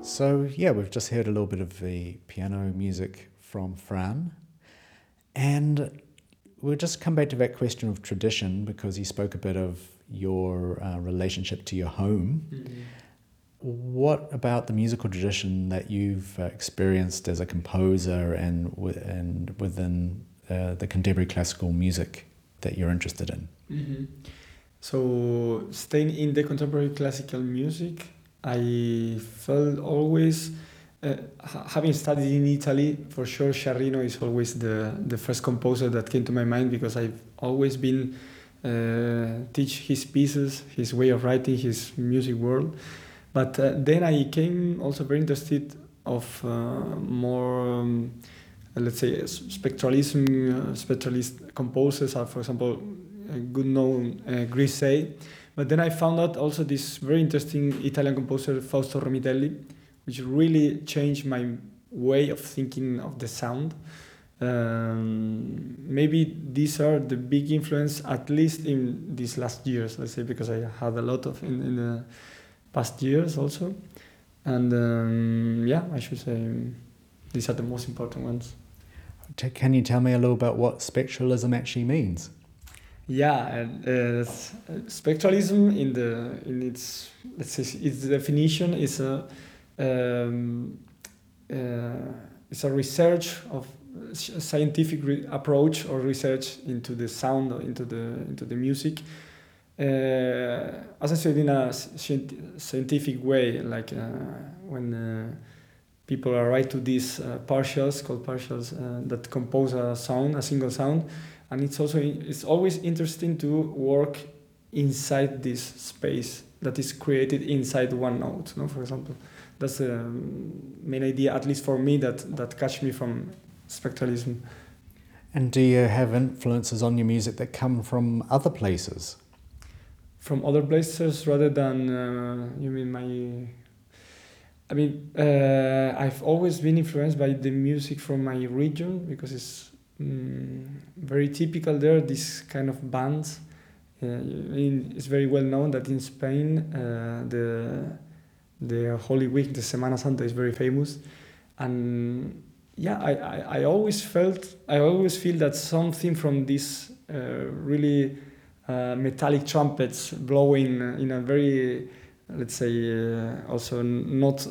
So, yeah, we've just heard a little bit of the piano music from Fran. And we'll just come back to that question of tradition because you spoke a bit of your relationship to your home. Mm-hmm. What about the musical tradition that you've experienced as a composer and within the contemporary classical music that you're interested in? Mm-hmm. So, staying in the contemporary classical music, I felt always, having studied in Italy, for sure Sciarrino is always the first composer that came to my mind because I've always been teach his pieces, his way of writing, his music world. But then I came also very interested of more, let's say, spectralist composers are, for example, a good known Grisey. But then I found out also this very interesting Italian composer, Fausto Romitelli, which really changed my way of thinking of the sound. Maybe these are the big influence, at least in these last years, let's say, because I had a lot of in the past years also. And I should say these are the most important ones. Can you tell me a little about what spectralism actually means? Yeah, spectralism in its, let's say, its definition is it's a research of scientific approach or research into the sound or into the music, as I said, in a scientific way, like when people are write to these partials called partials that compose a sound, a single sound. And it's always interesting to work inside this space that is created inside one note. No, for example, that's the main idea, at least for me, that catch me from spectralism. And do you have influences on your music that come from other places? From other places rather than you mean my? I mean, I've always been influenced by the music from my region because it's very typical there, this kind of bands. It's very well known that in Spain the Holy Week, the Semana Santa, is very famous. And yeah, I always feel that something from this really metallic trumpets blowing in a very, let's say, also not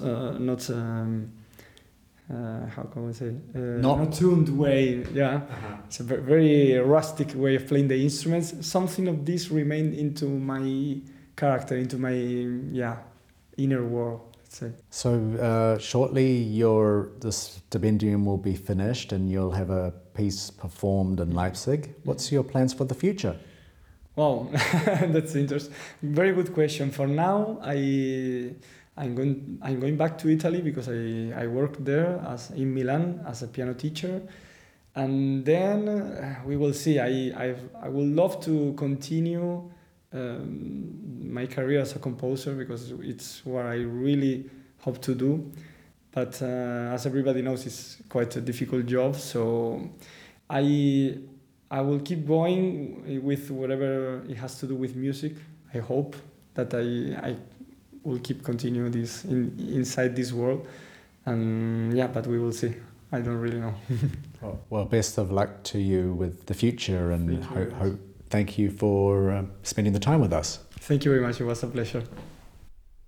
how can we say? Not tuned way, yeah. Uh-huh. It's a very rustic way of playing the instruments. Something of this remained into my character, into my inner world, let's say. So shortly, the stipendium will be finished, and you'll have a piece performed in Leipzig. What's your plans for the future? Wow, that's interesting. Very good question. For now, I'm going back to Italy because I worked there in Milan as a piano teacher, and then we will see. I would love to continue my career as a composer because it's what I really hope to do. But as everybody knows, it's quite a difficult job. So I will keep going with whatever it has to do with music. I hope that I will keep continue this inside this world, and but we will see. I don't really know. Well, best of luck to you with the future, and thank you for spending the time with us. Thank you very much. It was a pleasure.